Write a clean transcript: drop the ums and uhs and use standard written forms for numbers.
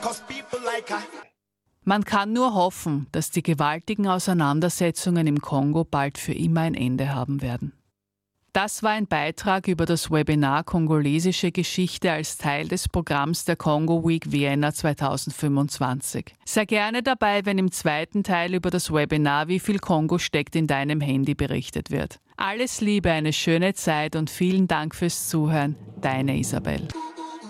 Man kann nur hoffen, dass die gewaltigen Auseinandersetzungen im Kongo bald für immer ein Ende haben werden. Das war ein Beitrag über das Webinar Kongolesische Geschichte als Teil des Programms der Congo Week Vienna 2025. Sei gerne dabei, wenn im zweiten Teil über das Webinar Wie viel Kongo steckt in deinem Handy berichtet wird. Alles Liebe, eine schöne Zeit und vielen Dank fürs Zuhören. Deine Isabel.